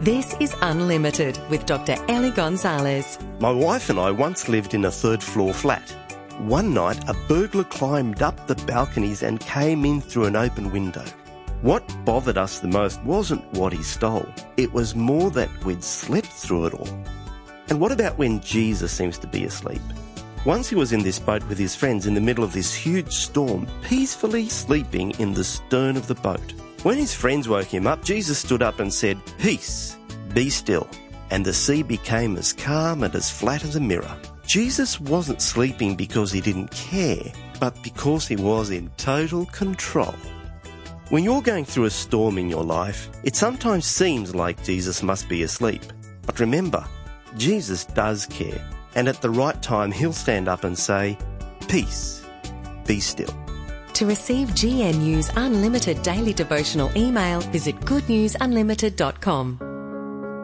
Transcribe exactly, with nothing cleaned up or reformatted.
This is Unlimited with Doctor Ellie Gonzalez. My wife and I once lived in a third-floor flat. One night, a burglar climbed up the balconies and came in through an open window. What bothered us the most wasn't what he stole. It was more that we'd slept through it all. And what about when Jesus seems to be asleep? Once he was in this boat with his friends in the middle of this huge storm, peacefully sleeping in the stern of the boat. When his friends woke him up, Jesus stood up and said, "Peace, be still." And the sea became as calm and as flat as a mirror. Jesus wasn't sleeping because he didn't care, but because he was in total control. When you're going through a storm in your life, it sometimes seems like Jesus must be asleep. But remember, Jesus does care. And at the right time, he'll stand up and say, "Peace, be still." To receive G N U's Unlimited daily devotional email, visit good news unlimited dot com.